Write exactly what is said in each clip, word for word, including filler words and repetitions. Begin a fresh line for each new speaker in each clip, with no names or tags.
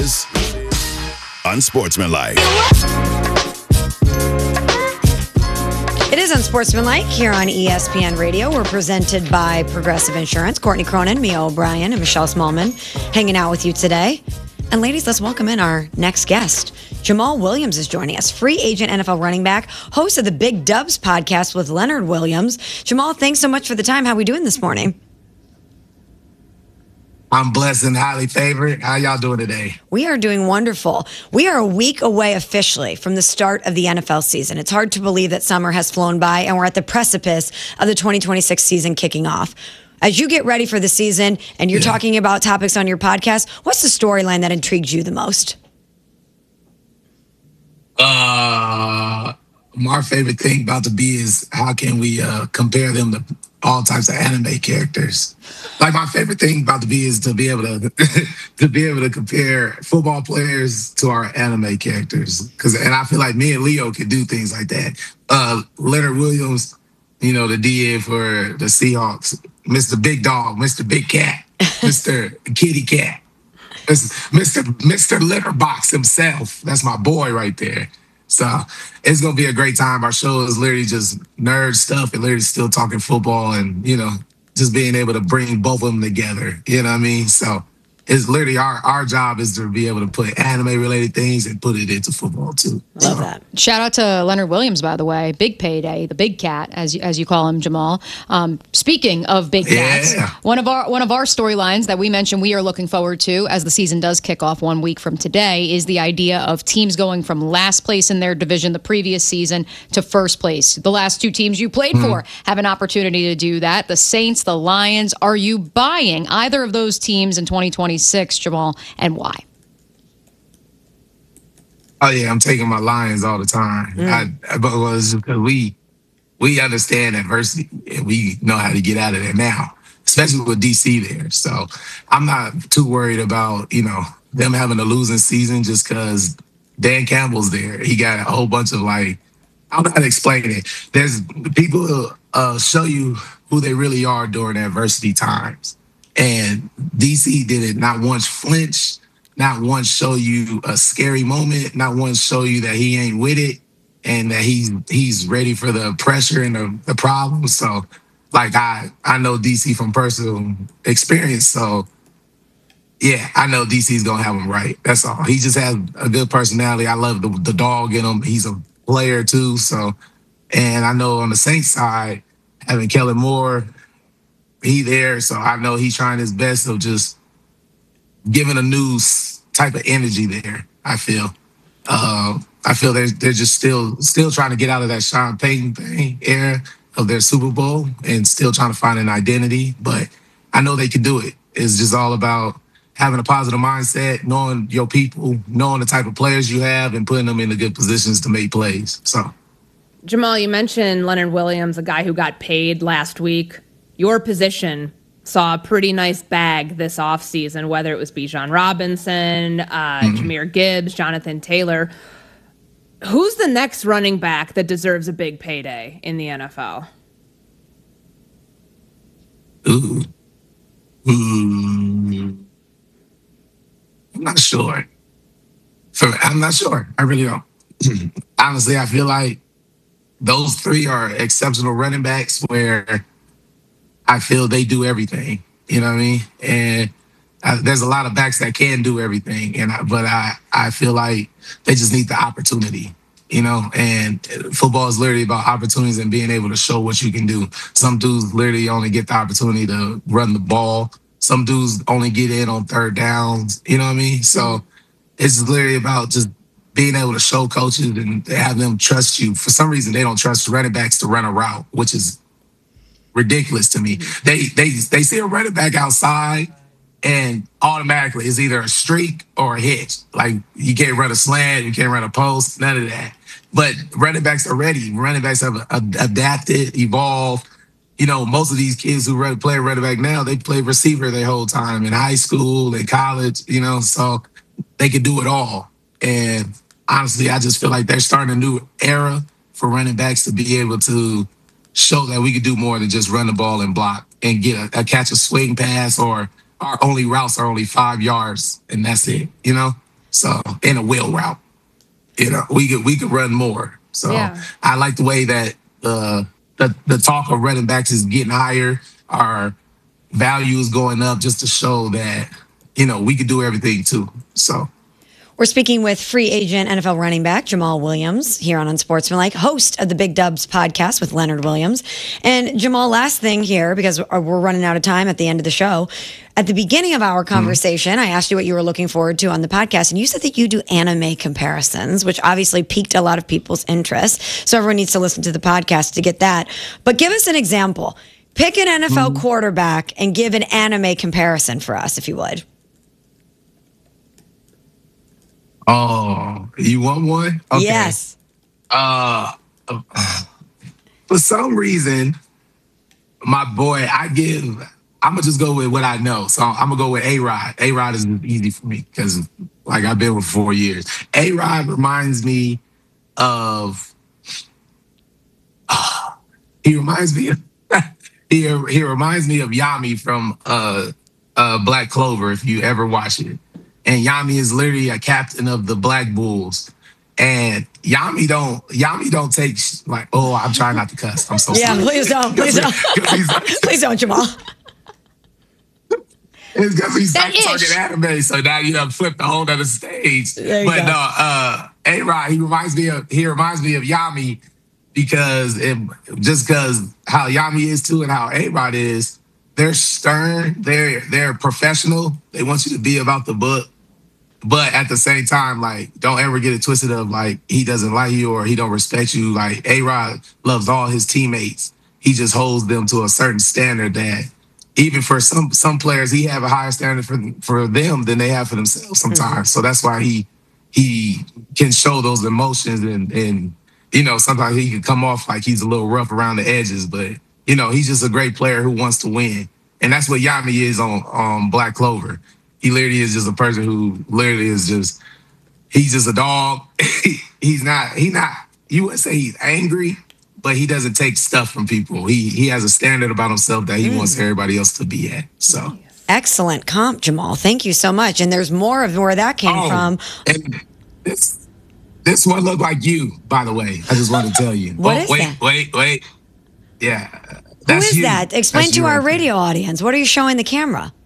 is Unsportsmanlike.
It is Unsportsmanlike here on E S P N Radio. We're presented by Progressive Insurance. Courtney Cronin, Mia O'Brien, and Michelle Smallman hanging out with you today. And ladies, let's welcome in our next guest. Jamaal Williams is joining us, free agent N F L running back, host of the Big Dubs podcast with Leonard Williams. Jamaal, thanks so much for the time. How are we doing this morning?
I'm blessed and highly favored. How y'all doing today?
We are doing wonderful. We are a week away officially from the start of the N F L season. It's hard to believe that summer has flown by and we're at the precipice of the twenty twenty-six season kicking off. As you get ready for the season and you're yeah. talking about topics on your podcast, what's the storyline that intrigues you the most?
Uh, my favorite thing about the B is how can we uh, compare them to all types of anime characters. Like my favorite thing about the B is to be able to to be able to compare football players to our anime characters. Because and I feel like me and Leo could do things like that. Uh, Leonard Williams, you know, the D N for the Seahawks, Mister Big Dog, Mister Big Cat, Mister Kitty Cat, Mister Mister Litterbox himself. That's my boy right there. So it's going to be a great time. Our show is literally just nerd stuff and literally still talking football and, you know, just being able to bring both of them together. You know what I mean? So it's literally our, our job is to be able to put anime-related things and put it into football, too.
Love that.
Shout out to Leonard Williams, by the way. Big payday, the big cat, as you, as you call him, Jamaal. Um, speaking of big cats,
yeah.
one of our one of our storylines that we mentioned we are looking forward to as the season does kick off one week from today is the idea of teams going from last place in their division the previous season to first place. The last two teams you played mm-hmm. for have an opportunity to do that. The Saints, the Lions. Are you buying either of those teams in twenty twenty-six, Jamaal, and why?
Oh yeah, I'm taking my Lions all the time. Mm. I, but it was because we we understand adversity and we know how to get out of there now, especially with D C there. So I'm not too worried about you know them having a losing season just because Dan Campbell's there. He got a whole bunch of like I don't know how to explain it. There's people uh, show you who they really are during adversity times, and D C did it not once flinch. Not once show you a scary moment, not once show you that he ain't with it and that he's he's ready for the pressure and the, the problems. So, like, I, I know D C from personal experience. So, yeah, I know D C's going to have him right. That's all. He just has a good personality. I love the, the dog in him. He's a player, too. So, and I know on the Saints side, having Kellen Moore, he there. So, I know he's trying his best of just giving a new type of energy there, I feel. Uh, I feel they're, they're just still still trying to get out of that Sean Payton thing era of their Super Bowl and still trying to find an identity. But I know they can do it. It's just all about having a positive mindset, knowing your people, knowing the type of players you have, and putting them in the good positions to make plays. So,
Jamaal, you mentioned Leonard Williams, a guy who got paid last week. Your position saw a pretty nice bag this offseason, whether it was Bijan Robinson, uh, mm-hmm. Jahmyr Gibbs, Jonathan Taylor. Who's the next running back that deserves a big payday in the N F L?
Ooh. Ooh. I'm not sure. For, I'm not sure. I really don't. Honestly, I feel like those three are exceptional running backs where I feel they do everything, you know what I mean? And uh, there's a lot of backs that can do everything, and I, but I, I feel like they just need the opportunity, you know? And football is literally about opportunities and being able to show what you can do. Some dudes literally only get the opportunity to run the ball. Some dudes only get in on third downs, you know what I mean? So it's literally about just being able to show coaches and have them trust you. For some reason, they don't trust running backs to run a route, which is ridiculous to me. They they they see a running back outside and automatically it's either a streak or a hitch. Like you can't run a slant, you can't run a post, none of that. But running backs are ready. Running backs have adapted, evolved. You know, most of these kids who run, play running back now, they play receiver their whole time in high school, in college, you know, so they can do it all. And honestly, I just feel like they're starting a new era for running backs to be able to show that we could do more than just run the ball and block and get a, a catch a swing pass, or our only routes are only five yards and that's it, you know? So in a wheel route, you know, we could we could run more. So
Yeah.
I like the way that uh, the the talk of running backs is getting higher. Our value is going up just to show that, you know, we could do everything too. So.
We're speaking with free agent N F L running back Jamal Williams here on Unsportsmanlike, host of the Big Dubs podcast with Leonard Williams. And Jamal, last thing here, because we're running out of time at the end of the show. At the beginning of our conversation, mm-hmm. I asked you what you were looking forward to on the podcast, and you said that you do anime comparisons, which obviously piqued a lot of people's interest. So everyone needs to listen to the podcast to get that. But give us an example. Pick an N F L mm-hmm. quarterback and give an anime comparison for us, if you would.
Oh, you want one? Okay.
Yes.
Uh, for some reason, my boy, I give, I'm going to just go with what I know. So I'm going to go with A-Rod. A-Rod is easy for me because, like, I've been with four years. A-Rod reminds me of, uh, he reminds me of, he, he reminds me of Yami from uh, uh, Black Clover, if you ever watch it. And Yami is literally a captain of the Black Bulls. And Yami don't Yami don't take sh- like, oh, I'm trying not to cuss. I'm so
yeah,
sorry.
Yeah, please don't. Please don't. Please don't, Jamal.
It's because we started talking anime, so now you have flipped the whole other stage.
There you
but
go.
no, uh, A-Rod, he reminds me of he reminds me of Yami because it, just because how Yami is too and how A-Rod is, they're stern, they're they're professional. They want you to be about the book. But at the same time, like, don't ever get it twisted of, like, he doesn't like you or he don't respect you. Like, A-Rod loves all his teammates. He just holds them to a certain standard that even for some some players, he have a higher standard for for them than they have for themselves sometimes. Mm-hmm. So that's why he he can show those emotions and, and, you know, sometimes he can come off like he's a little rough around the edges. But, you know, he's just a great player who wants to win. And that's what Yami is on, on Black Clover. He literally is just a person who literally is just, he's just a dog. he's not, he not, you would say he's angry, but he doesn't take stuff from people. He he has a standard about himself that he mm. wants everybody else to be at. So
excellent comp, Jamal. Thank you so much. And there's more of where that came oh, from.
And this, this one looked like you, by the way. I just want to tell you.
What
oh,
is
wait,
that?
wait, wait. Yeah.
Who is
you.
that? Explain
that's
to our
right
radio audience. What are you showing the camera?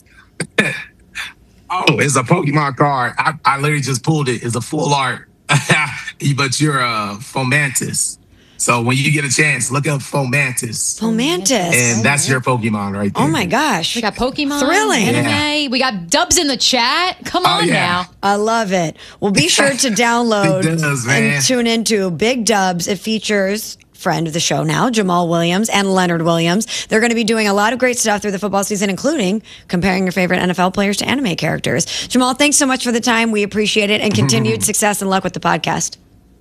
Oh, it's a Pokemon card. I, I literally just pulled it. It's a full art. But you're a Fomantis. So when you get a chance, look up Fomantis.
Fomantis.
And that's your Pokemon right there.
Oh my gosh.
We got Pokemon,
thrilling
anime.
Yeah.
We got Dubs in the chat. Come
Oh,
on
yeah.
now.
I love it. Well, be sure to download
It does, man.
and tune into Big Dubs. It features friend of the show now, Jamal Williams and Leonard Williams. They're going to be doing a lot of great stuff through the football season, including comparing your favorite N F L players to anime characters. Jamal, thanks so much for the time. We appreciate it, and continued success and luck with the podcast.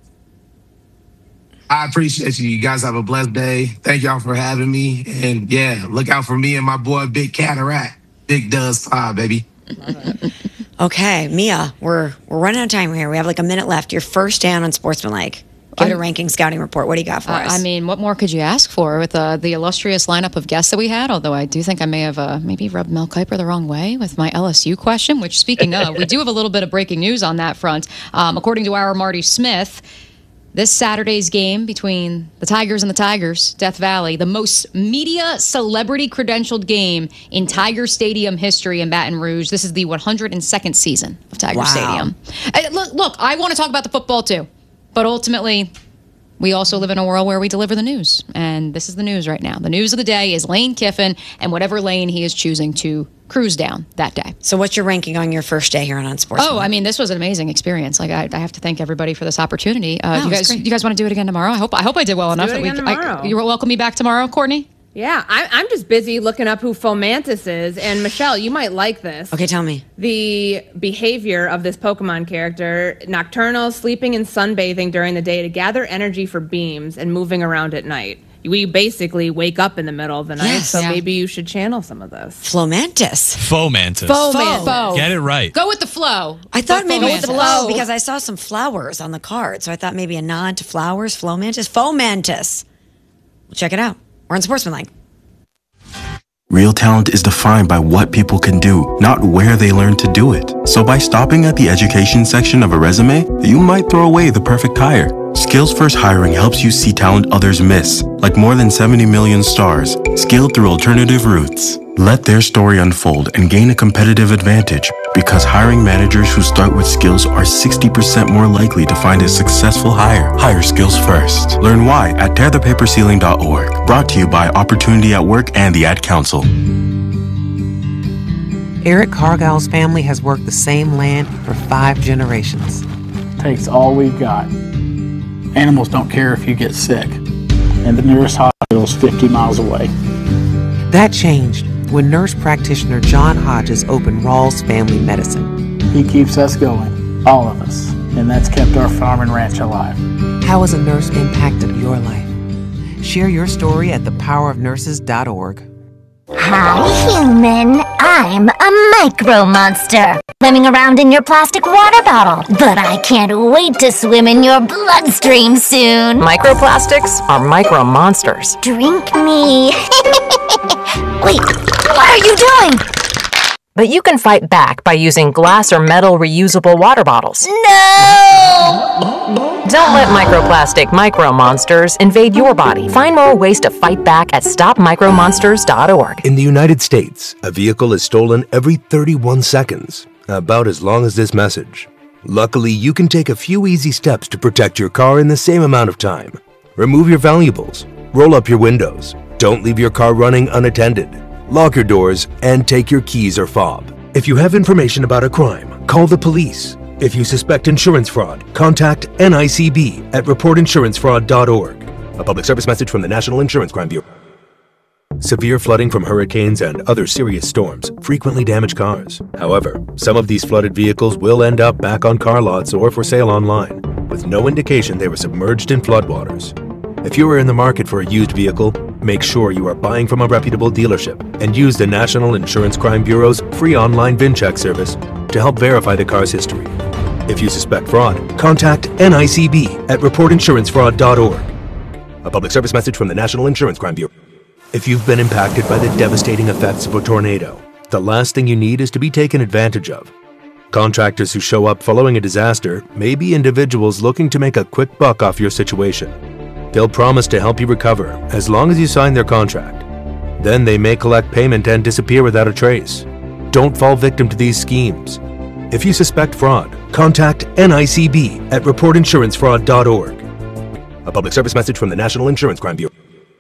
I appreciate you. You guys have a blessed day. Thank y'all for having me. And yeah, look out for me and my boy, Big Cataract. Big Does Pod, baby.
Okay, Mia, we're we're running out of time here. We have like a minute left. Your first down on Sportsmanlike. Give it a ranking scouting report. What do you got for
uh,
us?
I mean, what more could you ask for with uh, the illustrious lineup of guests that we had? Although I do think I may have uh, maybe rubbed Mel Kiper the wrong way with my L S U question, which, speaking of, we do have a little bit of breaking news on that front. Um, according to our Marty Smith, this Saturday's game between the Tigers and the Tigers, Death Valley, the most media celebrity credentialed game in Tiger Stadium history in Baton Rouge. This is the one hundred second season of Tiger
Wow.
Stadium. Hey, look, look, I want to talk about the football too. But ultimately, we also live in a world where we deliver the news. And this is the news right now. The news of the day is Lane Kiffin and whatever lane he is choosing to cruise down that day.
So what's your ranking on your first day here on Unsportsmanlike?
Oh, I mean, this was an amazing experience. Like, I, I have to thank everybody for this opportunity. Uh,
Oh,
you
it's
guys,
great.
you guys want to do it again tomorrow? I hope. I hope I did well enough.
do it
that
again
we,
tomorrow.
I, you welcome me back tomorrow, Courtney.
Yeah, I, I'm just busy looking up who Fomantis is. And Michelle, you might like this.
Okay, tell me.
The behavior of this Pokemon character, nocturnal, sleeping and sunbathing during the day to gather energy for beams and moving around at night. We basically wake up in the middle of the night,
Yes.
so
Yeah.
maybe you should channel some of this.
Flomantis.
Fomantis.
Foman.
Fo.
Get it right.
Go with the flow.
I thought
Go
maybe
Fomantis.
with the flow because I saw some flowers on the card. So I thought maybe a nod to flowers. Flomantis. Fomantis. Well, check it out. We're on Sportsmanlike.
Real talent is defined by what people can do, not where they learn to do it. So by stopping at the education section of a resume, you might throw away the perfect hire. Skills First Hiring helps you see talent others miss, like more than seventy million stars, scaled through alternative routes. Let their story unfold and gain a competitive advantage, because hiring managers who start with skills are sixty percent more likely to find a successful hire. Hire skills first. Learn why at tear the paper ceiling dot org. Brought to you by Opportunity at Work and the Ad Council.
Eric Cargile's family has worked the same land for five generations.
Takes all we've got. Animals don't care if you get sick, and the nearest hospital is fifty miles away.
That changed when nurse practitioner John Hodges opened Rawls Family Medicine.
He keeps us going, all of us, and that's kept our farm and ranch alive.
How has a nurse impacted your life? Share your story at the power of nurses dot org.
Hi, human. I'm a micro monster, swimming around in your plastic water bottle. But I can't wait to swim in your bloodstream soon.
Microplastics are micro monsters.
Drink me. Wait, what are you doing?
But you can fight back by using glass or metal reusable water bottles.
No!
Don't let microplastic micro monsters invade your body. Find more ways to fight back at stop micro monsters dot org.
In the United States, a vehicle is stolen every thirty-one seconds, about as long as this message. Luckily, you can take a few easy steps to protect your car in the same amount of time. Remove your valuables, roll up your windows, don't leave your car running unattended, lock your doors, and take your keys or fob. If you have information about a crime, call the police. If you suspect insurance fraud, contact N I C B at report insurance fraud dot org. A public service message from the National Insurance Crime Bureau. Severe flooding from hurricanes and other serious storms frequently damage cars. However, some of these flooded vehicles will end up back on car lots or for sale online, with no indication they were submerged in floodwaters. If you are in the market for a used vehicle, make sure you are buying from a reputable dealership and use the National Insurance Crime Bureau's free online VIN check service to help verify the car's history. If you suspect fraud, contact N I C B at report insurance fraud dot org. A public service message from the National Insurance Crime Bureau. If you've been impacted by the devastating effects of a tornado, the last thing you need is to be taken advantage of. Contractors who show up following a disaster may be individuals looking to make a quick buck off your situation. They'll promise to help you recover as long as you sign their contract. Then they may collect payment and disappear without a trace. Don't fall victim to these schemes. If you suspect fraud, contact N I C B at report insurance fraud dot org. A public service message from the National Insurance Crime Bureau.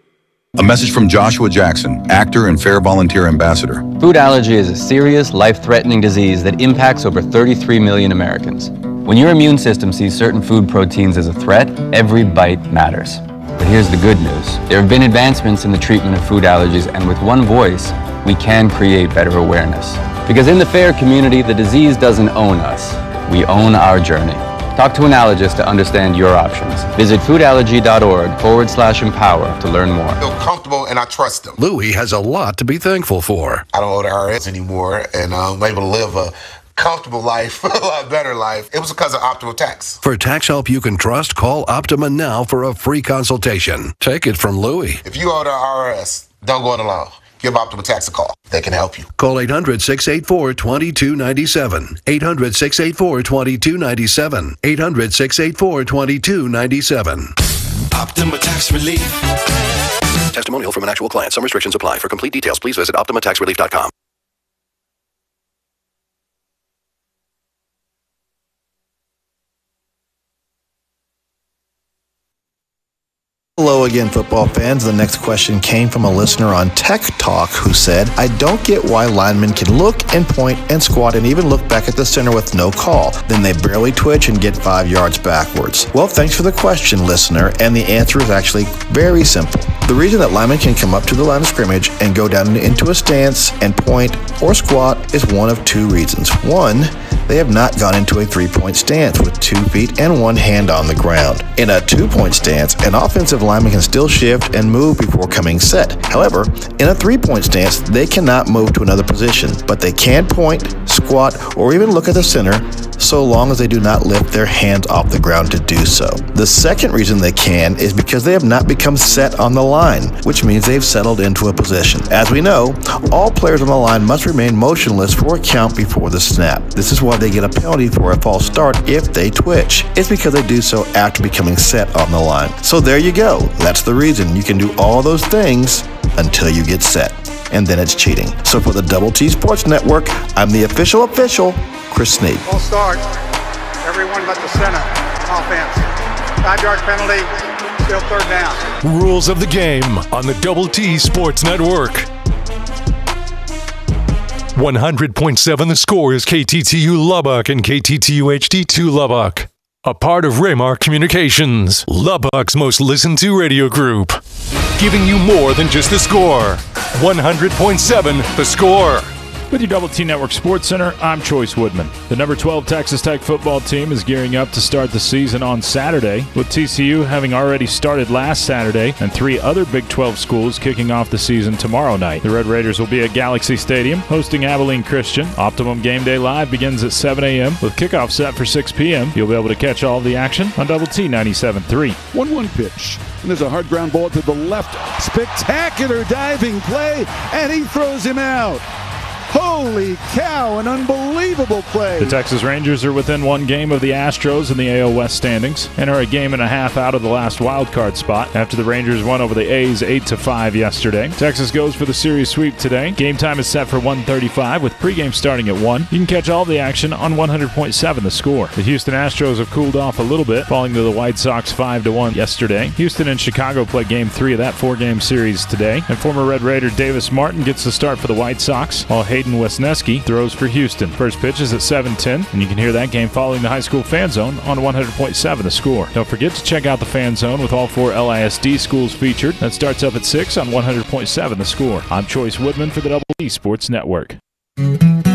A message from Joshua Jackson, actor and Fair Volunteer Ambassador.
Food allergy is a serious, life-threatening disease that impacts over thirty-three million Americans. When your immune system sees certain food proteins as a threat, every bite matters. But here's the good news. There have been advancements in the treatment of food allergies, and with one voice, we can create better awareness. Because in the FAIR community, the disease doesn't own us. We own our journey. Talk to an allergist to understand your options. Visit foodallergy.org forward slash empower to learn more.
I feel comfortable and I trust them.
Louis has a lot to be thankful for.
I don't owe the I R S anymore, and I'm able to live a comfortable life, a lot better life. It was because of Optima Tax.
For tax help you can trust, call Optima now for a free consultation. Take it from Louis.
If you owe the I R S, don't go it alone. Give Optima Tax a call. They can help you.
Call eight hundred, six eight four, two two nine seven. eight hundred, six eight four, two two nine seven. eight hundred, six eight four, two two nine seven.
Optima Tax Relief.
Testimonial from an actual client. Some restrictions apply. For complete details, please visit optima tax relief dot com.
Hello again, football fans. The next question came from a listener on Tech Talk who said, I don't get why linemen can look and point and squat and even look back at the center with no call. Then they barely twitch and get five yards backwards. Well, thanks for the question, listener, and the answer is actually very simple. The reason that linemen can come up to the line of scrimmage and go down into a stance and point or squat is one of two reasons. One, they have not gone into a three-point stance with two feet and one hand on the ground. In a two-point stance, an offensive lineman can still shift and move before coming set. However, in a three-point stance, they cannot move to another position, but they can point, squat, or even look at the center, so long as they do not lift their hands off the ground to do so. The second reason they can is because they have not become set on the line, which means they've settled into a position. As we know, all players on the line must remain motionless for a count before the snap. This is why they get a penalty for a false start if they twitch. It's because they do so after becoming set on the line. So there you go. That's the reason you can do all those things until you get set. And then it's cheating. So for the Double T Sports Network, I'm the official official, Chris Snead.
Full start. Everyone but the center. Offense. Five-yard penalty. Still third down.
Rules of the game on the Double T Sports Network. one hundred point seven The Score is K T T U Lubbock and K T T U H D two Lubbock. A part of Raymar Communications, Lubbock's most listened to radio group. Giving you more than just the score. one hundred point seven The Score.
With your Double T Network Sports Center, I'm Choice Woodman. The number twelve Texas Tech football team is gearing up to start the season on Saturday, with T C U having already started last Saturday and three other Big twelve schools kicking off the season tomorrow night. The Red Raiders will be at Galaxy Stadium hosting Abilene Christian. Optimum Game Day Live begins at seven a.m. with kickoff set for six p.m. You'll be able to catch all of the action on Double T ninety-seven point three.
one one pitch. And there's a hard ground ball to the left. Spectacular diving play, and he throws him out. Holy cow, an unbelievable play.
The Texas Rangers are within one game of the Astros in the A L West standings and are a game and a half out of the last wild card spot after the Rangers won over the A's eight to five yesterday. Texas goes for the series sweep today. Game time is set for one thirty-five with pregame starting at one. You can catch all the action on one hundred point seven The Score. The Houston Astros have cooled off a little bit, falling to the White Sox five to one yesterday. Houston and Chicago play game three of that four-game series today, and former Red Raider Davis Martin gets the start for the White Sox, while Hayden Wesneski throws for Houston. First pitch is at seven ten, and you can hear that game following the High School Fan Zone on one hundred point seven The Score. Don't forget to check out the Fan Zone with all four L I S D schools featured. That starts up at six on one hundred point seven The Score. I'm Choice Woodman for the Double T Sports Network.